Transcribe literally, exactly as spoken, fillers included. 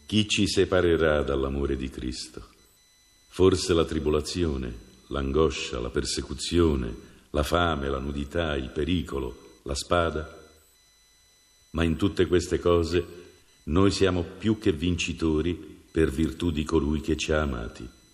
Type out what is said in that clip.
Chi ci separerà dall'amore di Cristo? Forse la tribolazione, l'angoscia, la persecuzione, la fame, la nudità, il pericolo, la spada? Ma in tutte queste cose noi siamo più che vincitori per virtù di colui che ci ha amati.